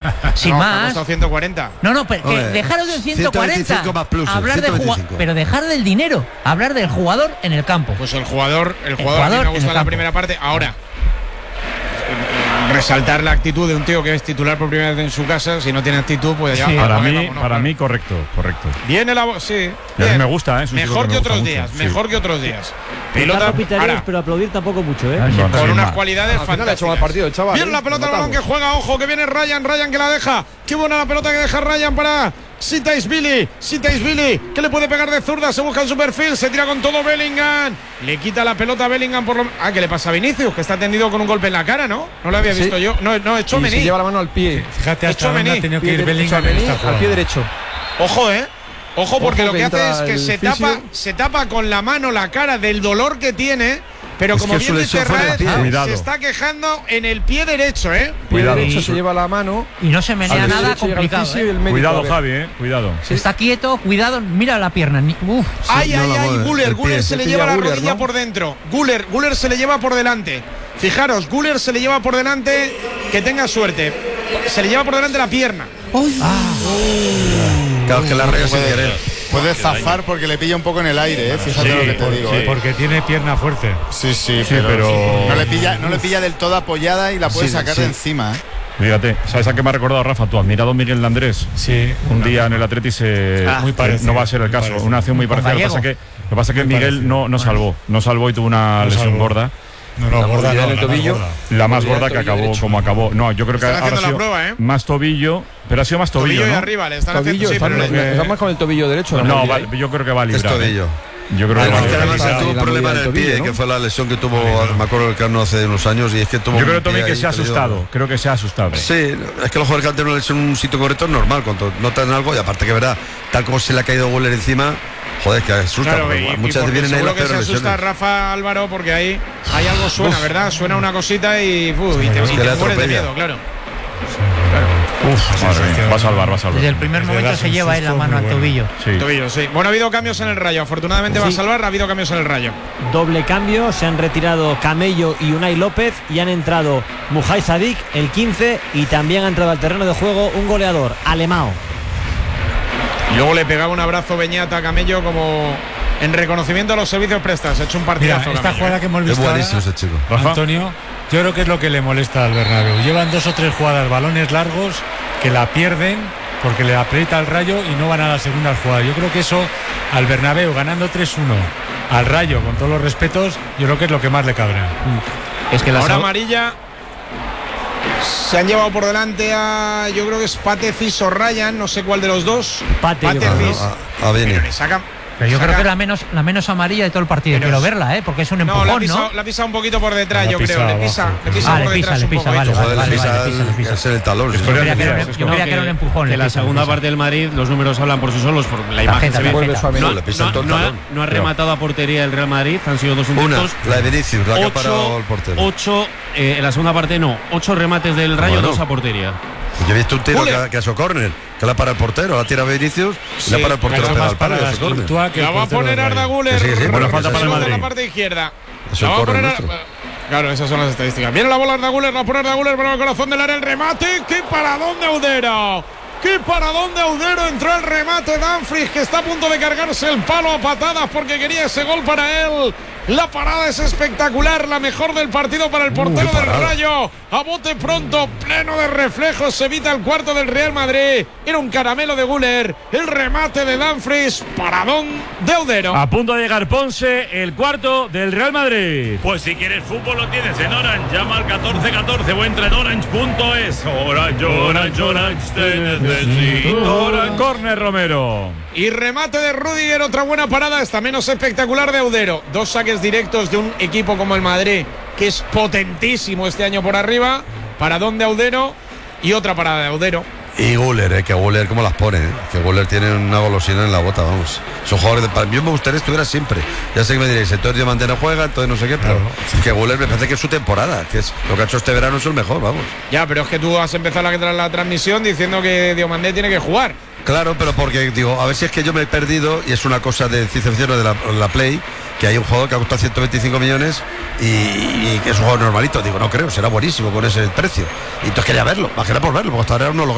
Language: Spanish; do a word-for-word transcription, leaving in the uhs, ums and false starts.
sin no, más. Ha costado ciento cuarenta. No, no, pero que Hombre, dejaros del ciento cuarenta. Más plus, hablar del jugador, pero dejar del dinero, hablar del jugador en el campo. Pues el jugador, el jugador, jugador a mí me gusta en la el primera parte. Ahora, resaltar la actitud de un tío que es titular por primera vez en su casa. Si no tiene actitud, pues ya. Sí, ah, para pues, mí, vámonos, para claro. mí correcto, correcto. Viene la voz, sí. Y a mí bien. me gusta, ¿eh? Es un chico Mejor que, me gusta otros mucho, días, sí. mejor que otros días. Pelota Pelota pitarías, ahora, pero aplaudir tampoco mucho, ¿eh? Bueno, con sin unas más. cualidades Al final ha hecho fantásticas. mal partido el chaval. Bien ¿eh? la pelota, el Lo balón que notamos. juega, ojo, que viene Ryan, Ryan que la deja. Qué buena la pelota que deja Ryan para Sitaisvili, Sitaisvili, que le puede pegar de zurda, se busca en su perfil, se tira con todo Bellingham. Le quita la pelota a Bellingham por lo. Ah, que le pasa a Vinicius, que está tendido con un golpe en la cara, ¿no? No lo había Sí. visto yo. No, no, es Y Tchouaméni. se lleva la mano al pie. Fíjate hasta Tchouaméni. dónde ha tenido que Pie ir de- Bellingham en Tchouaméni esta al jugada. pie derecho. Ojo, eh. Ojo, porque Ojo, lo que que hace entra es que el se fisio. tapa, se tapa con la mano la cara del dolor que tiene. Pero Es como que bien su dice lesión fue en el Raed, pie. Cuidado. se está quejando en el pie derecho, ¿eh? Pie Cuidado. derecho Y- se lleva la mano. Y no se menea al nada derecho llega el complicado. fisio y ¿eh? el médico, Cuidado, a ver. Javi, ¿eh? Cuidado. Está quieto, cuidado, mira la pierna. ni- Uf. Ay, no ay, la ay, mueve, Guller, el Guller pie. se le Se lleva pilla la Guller, rodilla ¿no? por dentro. Guller, Guller se le lleva por delante. Fijaros, Guller se le lleva por delante. Que tenga suerte. Se le lleva por delante la pierna. Claro, que la raya sin Puede, querer. puede zafar porque le pilla un poco en el aire, ¿eh? Fíjate Sí, lo que te por- digo. sí, ¿eh? Porque tiene pierna fuerte. Sí, sí, Sí, pero, pero- No, le pilla, no le pilla del todo apoyada y la puede Sí, sacar sí. de encima, ¿eh? Fíjate, ¿sabes a qué me ha recordado, Rafa? Tu admirado Miguel Andrés. Sí. Un día en el Atleti se. Ah, muy que parecido, no va a ser el muy caso. parecido. Una acción muy Con parecida. Lo que pasa Gallego. que, lo que pasa que Muy Miguel parecido. no, no salvó. No salvó y tuvo una No lesión salvó. gorda. No, no, La gorda mordida no, en el la más tobillo. gorda. La más Mordida gorda del que tobillo acabó derecho. como acabó. No, yo creo que Están ahora ha haciendo la sido prueba, ¿eh? más tobillo, pero ha sido más tobillo, Tobillo y ¿no? arriba, le están Tobillo, haciendo. Sí, están, pero le- le- están más con el tobillo derecho. la No, mordida, va- ¿eh? yo creo que va a Es librar. ¿eh? tobillo. Yo creo que va a Además, que librar. además la- tuvo la un problema en movida el del pie, tobillo, que ¿no? fue la lesión que tuvo, me acuerdo que no hace unos años, y es que tuvo Yo un creo también pie que ahí se ha perdido. asustado. Creo que se ha asustado. Sí, es que los jugadores que han tenido una lesión en un sitio correcto es normal, cuando notan algo, y aparte que verá, tal como se le ha caído Guller encima, joder, que asusta. Claro, porque y- y muchas porque veces vienen ahí seguro las que se peores asusta lesiones. Rafa Álvaro porque ahí hay algo suena, ¿verdad? Suena una cosita y, uf, y te, Es y que te le mueres de atropella. miedo, claro. Uf, madre mía, va a salvar, va a salvar. Desde el primer Le momento das se un lleva él la susto mano muy al bueno. tobillo. Sí. Tobillo, sí. Bueno, ha habido cambios en el Rayo. Afortunadamente va a Sí. salvar, ha habido cambios en el Rayo. Doble cambio, se han retirado Camello y Unai López y han entrado Mujai Sadik, el quince, y también ha entrado al terreno de juego un goleador, Alemao. Y luego le pegaba un abrazo Beñata a Camello como en reconocimiento a los servicios prestas. Ha hecho un Mira, partidazo. esta Camello, jugada ¿eh? que hemos Es visto buenísimo ahora, ese chico. Rafa. Antonio, yo creo que es lo que le molesta al Bernabéu. Llevan dos o tres jugadas, balones largos, que la pierden porque le aprieta el Rayo y no van a la segunda jugada. Yo creo que eso al Bernabéu, ganando tres uno, al Rayo, con todos los respetos, yo creo que es lo que más le cabrá. Es que la Ahora seg- amarilla. Se han llevado por delante a. Yo creo que es Patecis o Ryan, no sé cuál de los dos. Pate, yo creo, Patecis. A, a Beni. Pero le sacan. Pero yo saca- creo que es la menos, la menos amarilla de todo el partido. Pero Quiero es- verla, ¿eh? Porque es un No, la ha, empujón, pisado, ¿no? la ha pisado un poquito por detrás, La yo ha creo. pisado Le abajo, pisa, sí. le pisa Ah, por le pisa, detrás le un pisa, poco. vale, ¿eh? vale, Joder, vale, pisa vale, pisa, el- pisa. es el talón. sí. Historia Yo creía que era un- oficial, yo creía que era un empujón. Que le la pisa, segunda le pisa. parte del Madrid, los números hablan por sí solos, por la imagen Tarjeta, se ve. Vuelve tarjeta. suave. No, le pisa no- todo el no ha, talón. no ha rematado a portería el Real Madrid, han sido dos Una, intentos. la de Vinicius, la que ha parado Ocho, el portero. ocho eh, en la segunda parte no, ocho remates del Rayo, Bueno. dos a portería. Yo he visto un tiro Guller. que, ha- que ha sido córner, que la para el portero, la tira Vinicius y Sí, la para el portero, Pero pega más al palo para y la hace córner. Courtois que el La va a portero poner del Arda Rayo. Güler. Sí, sí, buena falta para el en Madrid. la parte izquierda. Es La el va a córner poner. nuestro. Claro, esas son las estadísticas. Viene la bola Arda Güler, la pone Arda Güler para el corazón del área, el remate. ¡Qué paradón de Audero! ¡Qué paradón de Audero! Entró el remate Dumfries, que está a punto de cargarse el palo a patadas porque quería ese gol para él. La parada es espectacular, la mejor del partido para el portero del Rayo. A bote pronto, pleno de reflejos, se evita el cuarto del Real Madrid. Era un caramelo de Güler, el remate de Dumfries, paradón de Audero. A punto de llegar Ponce, el cuarto del Real Madrid. Pues si quieres fútbol lo tienes en Orange, llama al catorce catorce o entra en orange punto es. Orange, Orange, Orange, te necesito. Orange. Corner Romero. Y remate de Rüdiger, otra buena parada, esta menos espectacular de Audero. Dos saques directos de un equipo como el Madrid, que es potentísimo este año por arriba. Paradón de Audero y otra parada de Audero. Y Guller, eh, que Guller cómo las pone, eh, que Guller tiene una golosina en la bota, vamos. Son jugadores de, para mí me gustaría que estuviera siempre. Ya sé que me diréis, entonces Diamante no juega, entonces no sé qué, pero es que Guller me parece que es su temporada, que es lo que ha hecho este verano es el mejor, vamos. Ya, pero es que tú has empezado la, la transmisión diciendo que Diomandé tiene que jugar. Claro, pero porque digo, a ver si es que yo me he perdido y es una cosa de ciencia ficción de la, la Play, que hay un jugador que ha costado ciento veinticinco millones y, y que es un jugador normalito. Digo, no creo, será buenísimo con ese precio. Y entonces quería verlo, más que nada por verlo, porque hasta ahora no lo